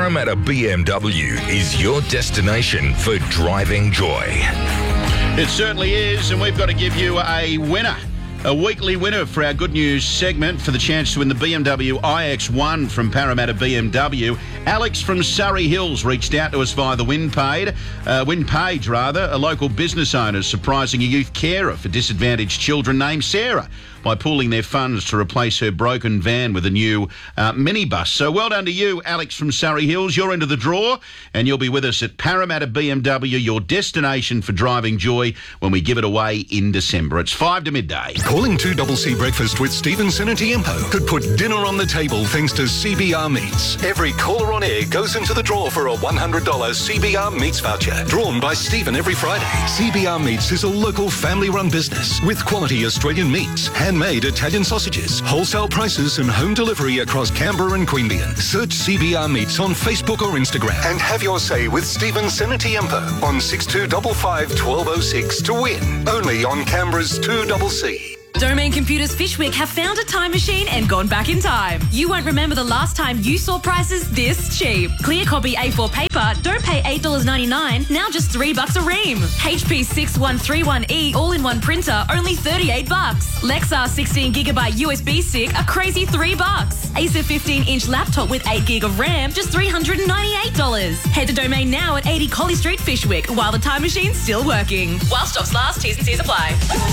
Parramatta BMW is your destination for driving joy. It certainly is, and we've got to give you a winner. A weekly winner for our good news segment for the chance to win the BMW iX1 from Parramatta BMW. Alex from Surrey Hills reached out to us via the win page, a local business owner surprising a youth carer for disadvantaged children named Sarah by pooling their funds to replace her broken van with a new minibus. So well done to you, Alex from Surrey Hills. You're into the draw, and you'll be with us at Parramatta BMW, your destination for driving joy, when we give it away in December. It's 5 to midday. Calling 2CC Breakfast with Stephen Senatiempo could put dinner on the table thanks to CBR Meats. Every caller on air goes into the draw for a $100 CBR Meats voucher, drawn by Stephen every Friday. CBR Meats is a local family-run business with quality Australian meats, handmade Italian sausages, wholesale prices and home delivery across Canberra and Queanbeyan. Search CBR Meats on Facebook or Instagram and have your say with Stephen Senatiempo on 6255 1206 to win. Only on Canberra's 2CC. Domain Computers Fishwick have found a time machine and gone back in time. You won't remember the last time you saw prices this cheap. Clear copy A4 paper, don't pay $8.99, now just $3 a ream. HP 6131E all-in-one printer, only $38. Lexar 16GB USB stick, a crazy $3. Acer 15-inch laptop with 8GB of RAM, just $398. Head to Domain now at 80 Collie Street, Fishwick, while the time machine's still working. While stocks last, T's and C's apply.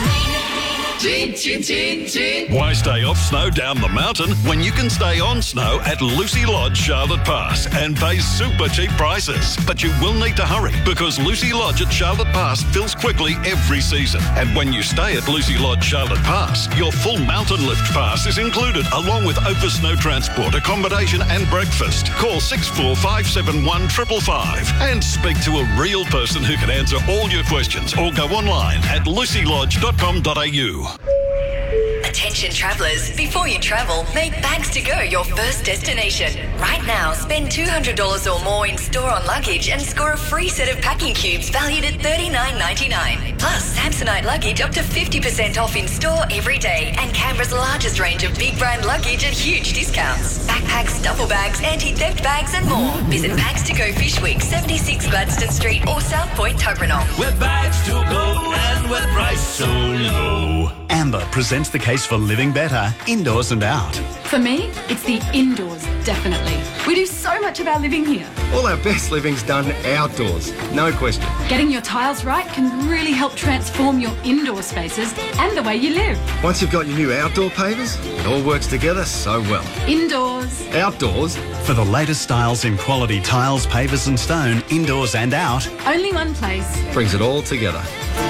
Why stay off snow down the mountain when you can stay on snow at Lucy Lodge, Charlotte Pass and pay super cheap prices? But you will need to hurry because Lucy Lodge at Charlotte Pass fills quickly every season. And when you stay at Lucy Lodge, Charlotte Pass, your full mountain lift pass is included along with over snow transport, accommodation and breakfast. Call 6457 555 and speak to a real person who can answer all your questions or go online at lucylodge.com.au. Attention travellers, before you travel, make Bags to Go your first destination. Right now, spend $200 or more in store on luggage and score a free set of packing cubes valued at $39.99. Plus, Samsonite luggage up to 50% off in store every day and Canberra's largest range of big brand luggage at huge discounts. Backpacks, duffel bags, anti-theft bags and more. Visit Bags to Go Fishwick, 76 Gladstone Street or South Point, Tuggeranong. With Bags to Go and with price so low. Amber presents the case for living better, indoors and out. For me, it's the indoors, definitely. We do so much of our living here. All our best living's done outdoors, no question. Getting your tiles right can really help transform your indoor spaces and the way you live. Once you've got your new outdoor pavers, it all works together so well. Indoors. Outdoors. For the latest styles in quality tiles, pavers and stone, indoors and out. Only one place. Brings it all together.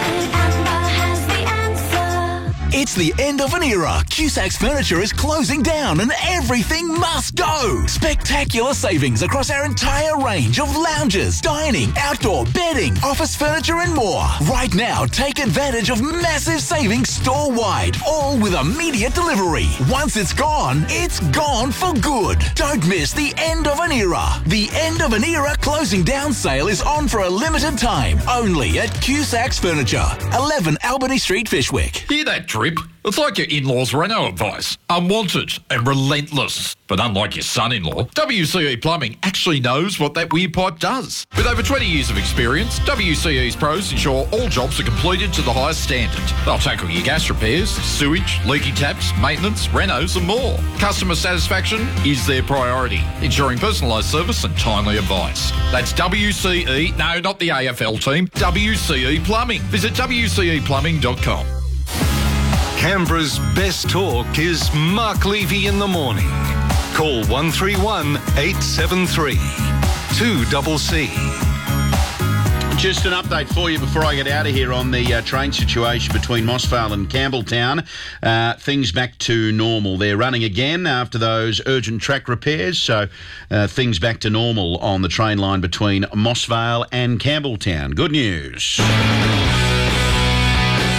It's the end of an era. Cusac's Furniture is closing down and everything must go. Spectacular savings across our entire range of lounges, dining, outdoor, bedding, office furniture and more. Right now, take advantage of massive savings store-wide, all with immediate delivery. Once it's gone for good. Don't miss the end of an era. The end of an era closing down sale is on for a limited time, only at Cusac's Furniture, 11 Albany Street, Fishwick. Hear that drip? It's like your in-laws' reno advice. Unwanted and relentless. But unlike your son-in-law, WCE Plumbing actually knows what that weird pipe does. With over 20 years of experience, WCE's pros ensure all jobs are completed to the highest standard. They'll tackle your gas repairs, sewage, leaky taps, maintenance, renos and more. Customer satisfaction is their priority, ensuring personalised service and timely advice. That's WCE, no, not the AFL team, WCE Plumbing. Visit WCEplumbing.com. Canberra's best talk is Mark Levy in the morning. Call 131 873 2CC. Just an update for you before I get out of here on the train situation between Mossvale and Campbelltown. Things back to normal. They're running again after those urgent track repairs, so things back to normal on the train line between Mossvale and Campbelltown. Good news.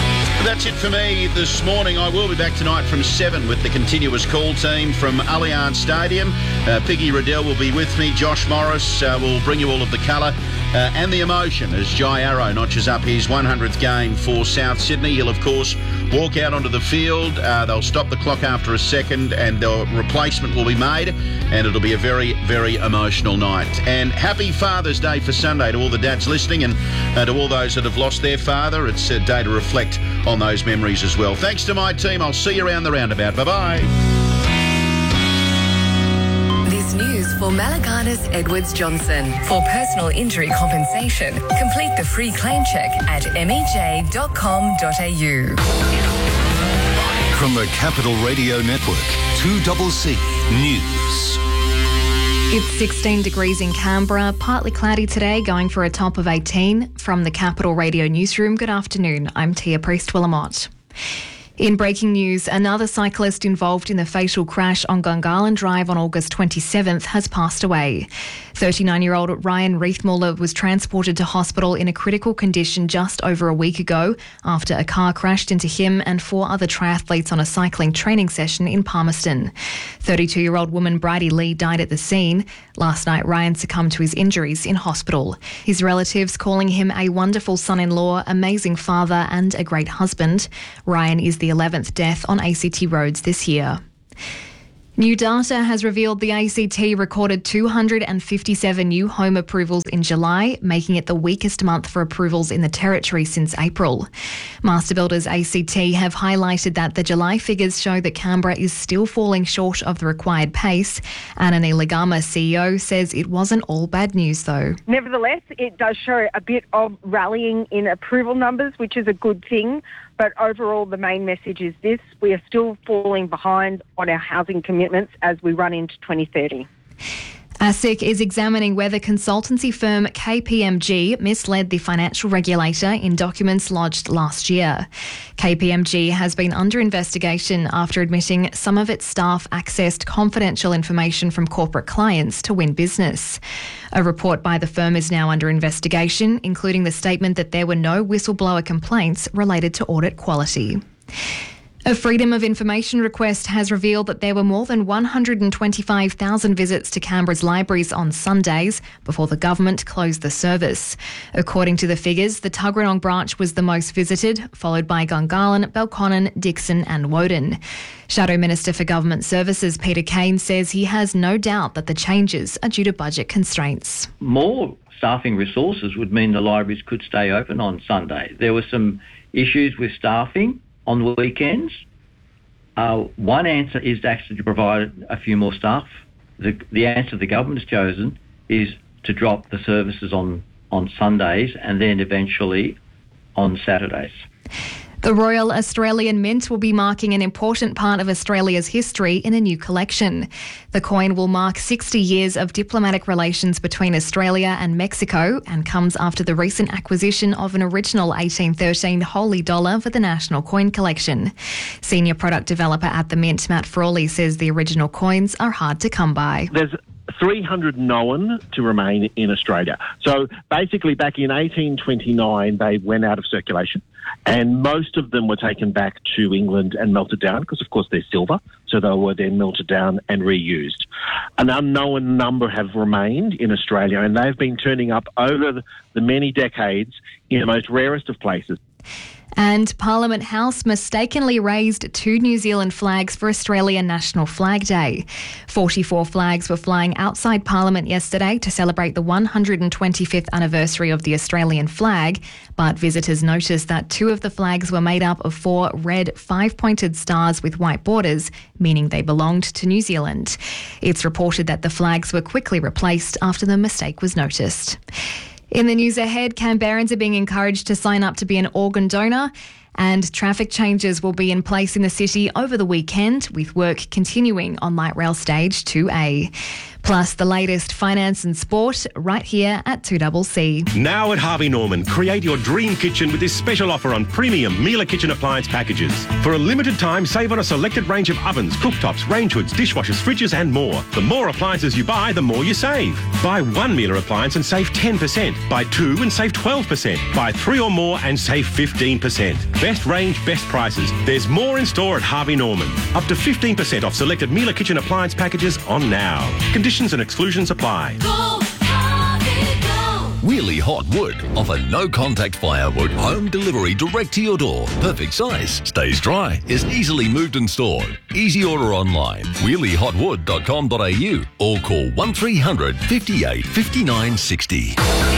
That's it for me this morning. I will be back tonight from 7 with the continuous call team from Allianz Stadium. Piggy Riddell will be with me. Josh Morris will bring you all of the colour and the emotion as Jai Arrow notches up his 100th game for South Sydney. He'll, of course, walk out onto the field. They'll stop the clock after a second and the replacement will be made, and it'll be a very, very emotional night. And happy Father's Day for Sunday to all the dads listening, and to all those that have lost their father. It's a day to reflect on those memories as well. Thanks to my team. I'll see you around the roundabout. Bye-bye. This news for Malaganas Edwards Johnson. For personal injury compensation, complete the free claim check at mej.com.au. From the Capital Radio Network, 2CC News. It's 16 degrees in Canberra, partly cloudy today, going for a top of 18. From the Capital Radio Newsroom, good afternoon. I'm Tia Priest-Willamott. In breaking news, another cyclist involved in the fatal crash on Gungahlin Drive on August 27th has passed away. 39-year-old Ryan Reithmuller was transported to hospital in a critical condition just over a week ago after a car crashed into him and 4 other triathletes on a cycling training session in Palmerston. 32-year-old woman Bridie Lee died at the scene. Last night, Ryan succumbed to his injuries in hospital. His relatives calling him a wonderful son-in-law, amazing father and a great husband. Ryan is the 11th death on ACT roads this year. New data has revealed the ACT recorded 257 new home approvals in July, making it the weakest month for approvals in the Territory since April. Master Builders ACT have highlighted that the July figures show that Canberra is still falling short of the required pace. Anani Lagama, CEO, says it wasn't all bad news though. Nevertheless, it does show a bit of rallying in approval numbers, which is a good thing. But overall, the main message is this: we are still falling behind on our housing commitments as we run into 2030. ASIC is examining whether consultancy firm KPMG misled the financial regulator in documents lodged last year. KPMG has been under investigation after admitting some of its staff accessed confidential information from corporate clients to win business. A report by the firm is now under investigation, including the statement that there were no whistleblower complaints related to audit quality. A Freedom of Information request has revealed that there were more than 125,000 visits to Canberra's libraries on Sundays before the government closed the service. According to the figures, the Tuggeranong branch was the most visited, followed by Gungahlin, Belconnen, Dixon and Woden. Shadow Minister for Government Services Peter Kane says he has no doubt that the changes are due to budget constraints. More staffing resources would mean the libraries could stay open on Sunday. There were some issues with staffing on the weekends. One answer is actually to provide a few more staff. The answer the government has chosen is to drop the services on Sundays and then eventually on Saturdays. The Royal Australian Mint will be marking an important part of Australia's history in a new collection. The coin will mark 60 years of diplomatic relations between Australia and Mexico and comes after the recent acquisition of an original 1813 Holy Dollar for the National Coin Collection. Senior product developer at the Mint, Matt Frawley, says the original coins are hard to come by. There's 300 known to remain in Australia. So basically back in 1829 they went out of circulation, and most of them were taken back to England and melted down because of course they're silver, so they were then melted down and reused. An unknown number have remained in Australia, and they've been turning up over the many decades in the most rarest of places. And Parliament House mistakenly raised 2 New Zealand flags for Australian National Flag Day. 44 flags were flying outside Parliament yesterday to celebrate the 125th anniversary of the Australian flag, but visitors noticed that 2 of the flags were made up of 4 red 5-pointed stars with white borders, meaning they belonged to New Zealand. It's reported that the flags were quickly replaced after the mistake was noticed. In the news ahead, Canberrans are being encouraged to sign up to be an organ donor, and traffic changes will be in place in the city over the weekend, with work continuing on Light Rail Stage 2A. Plus, the latest finance and sport right here at 2CC. Now at Harvey Norman, create your dream kitchen with this special offer on premium Miele kitchen appliance packages. For a limited time, save on a selected range of ovens, cooktops, range hoods, dishwashers, fridges and more. The more appliances you buy, the more you save. Buy one Miele appliance and save 10%. Buy two and save 12%. Buy three or more and save 15%. Best range, best prices. There's more in store at Harvey Norman. Up to 15% off selected Miele kitchen appliance packages on now. Conditions and exclusions apply. Wheelie Hot Wood offer no-contact firewood home delivery direct to your door. Perfect size, stays dry, is easily moved and stored. Easy order online, wheeliehotwood.com.au or call 1300 58 59 60.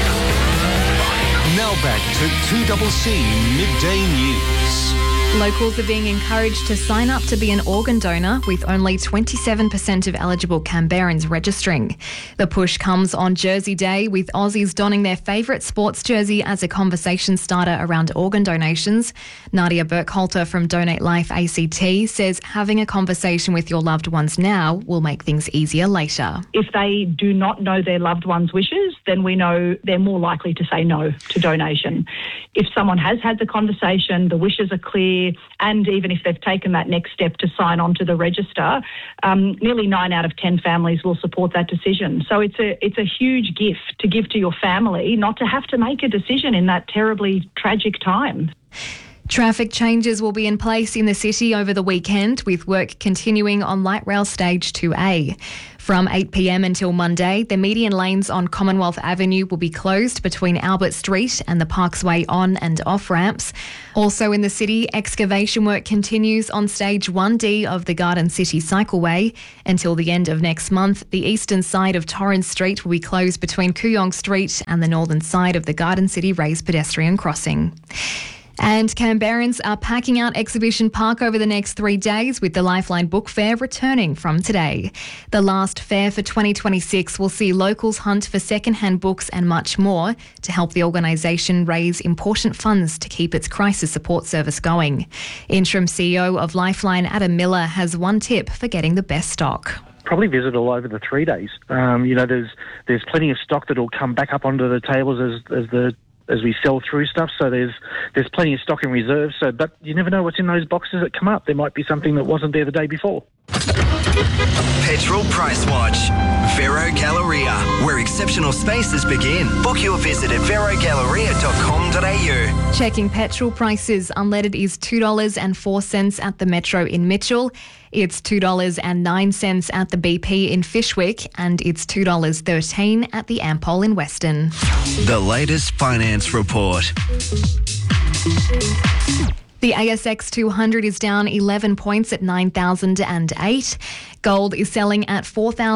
Now back to 2CC Midday News. Locals are being encouraged to sign up to be an organ donor, with only 27% of eligible Canberrans registering. The push comes on Jersey Day, with Aussies donning their favourite sports jersey as a conversation starter around organ donations. Nadia Burkhalter from Donate Life ACT says having a conversation with your loved ones now will make things easier later. If they do not know their loved one's wishes, then we know they're more likely to say no to donation. If someone has had the conversation, the wishes are clear, and even if they've taken that next step to sign on to the register, nearly 9 out of 10 families will support that decision. So it's a huge gift to give to your family, not to have to make a decision in that terribly tragic time. Traffic changes will be in place in the city over the weekend, with work continuing on Light Rail Stage 2A. From 8 p.m. until Monday, the median lanes on Commonwealth Avenue will be closed between Albert Street and the Parksway on and off ramps. Also in the city, excavation work continues on Stage 1D of the Garden City Cycleway. Until the end of next month, the eastern side of Torrens Street will be closed between Kooyong Street and the northern side of the Garden City raised pedestrian crossing. And Canberrans are packing out Exhibition Park over the next 3 days, with the Lifeline Book Fair returning from today. The last fair for 2026 will see locals hunt for second-hand books and much more to help the organisation raise important funds to keep its crisis support service going. Interim CEO of Lifeline, Adam Miller, has one tip for getting the best stock. Probably visit all over the 3 days. There's plenty of stock that will come back up onto the tables as we sell through stuff, so there's plenty of stock in reserve. But you never know what's in those boxes that come up. There might be something that wasn't there the day before. Petrol Price Watch. Vero Galleria, where exceptional spaces begin. Book your visit at verogalleria.com.au. Checking petrol prices. Unleaded is $2.04 at the Metro in Mitchell. It's $2.09 at the BP in Fyshwick, and it's $2.13 at the Ampol in Weston. The latest finance report. The ASX 200 is down 11 points at 9,008. Gold is selling at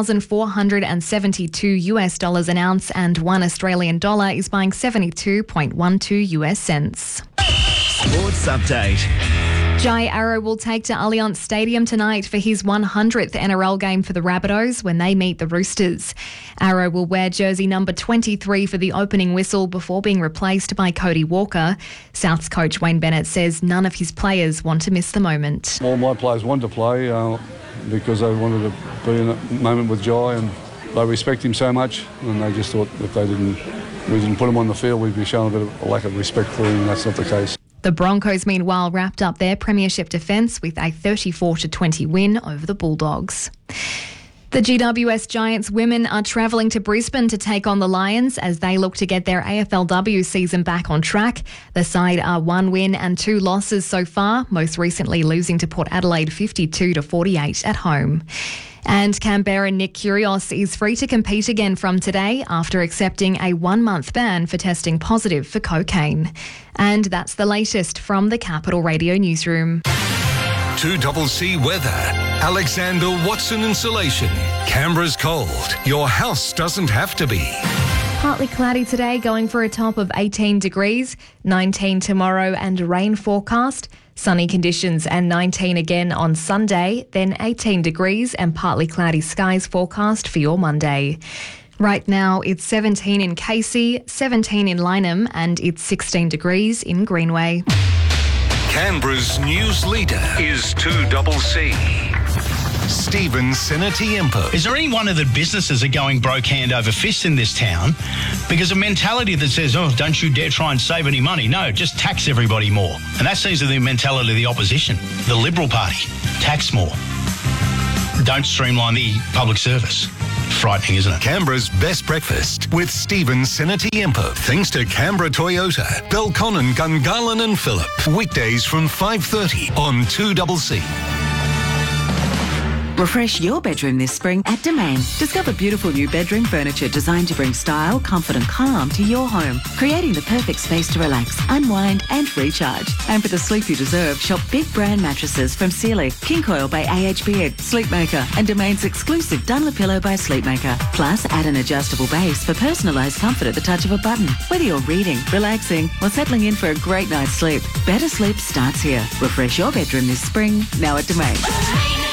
$4,472 an ounce, and $1 Australian dollar is buying 72.12 US cents. Sports update. Jai Arrow will take to Allianz Stadium tonight for his 100th NRL game for the Rabbitohs when they meet the Roosters. Arrow will wear jersey number 23 for the opening whistle before being replaced by Cody Walker. Souths coach Wayne Bennett says none of his players want to miss the moment. All my players wanted to play because they wanted to be in a moment with Jai, and they respect him so much, and they just thought if we didn't put him on the field, we'd be showing a bit of a lack of respect for him, and that's not the case. The Broncos, meanwhile, wrapped up their premiership defence with a 34-20 win over the Bulldogs. The GWS Giants women are travelling to Brisbane to take on the Lions as they look to get their AFLW season back on track. The side are 1 win and 2 losses so far, most recently losing to Port Adelaide 52-48 at home. And Canberra Nick Kyrgios is free to compete again from today after accepting a 1-month ban for testing positive for cocaine. And that's the latest from the Capital Radio newsroom. 2CC weather. Alexander Watson Insulation. Canberra's cold. Your house doesn't have to be. Partly cloudy today, going for a top of 18 degrees, 19 tomorrow and rain forecast. Sunny conditions and 19 again on Sunday, then 18 degrees and partly cloudy skies forecast for your Monday. Right now it's 17 in Casey, 17 in Lyneham and it's 16 degrees in Greenway. Canberra's news leader is 2CC. Stephen Senatiempo. Is there any one of the businesses are going broke hand over fist in this town? Because a mentality that says, oh, don't you dare try and save any money. No, just tax everybody more. And that seems to be the mentality of the opposition, the Liberal Party. Tax more. Don't streamline the public service. frightening, isn't it? Canberra's best breakfast with Stephen Senatiempo. Thanks to Canberra Toyota, Belconnen, Gungahlin and Phillip. Weekdays from 5:30 on 2CC. Refresh your bedroom this spring at Domain. Discover beautiful new bedroom furniture designed to bring style, comfort and calm to your home, creating the perfect space to relax, unwind and recharge. And for the sleep you deserve, shop big brand mattresses from Sealy, King Coil by AHB, Sleepmaker and Domain's exclusive Dunlopillow by Sleepmaker. Plus, add an adjustable base for personalised comfort at the touch of a button. Whether you're reading, relaxing or settling in for a great night's sleep, better sleep starts here. Refresh your bedroom this spring, now at Domain.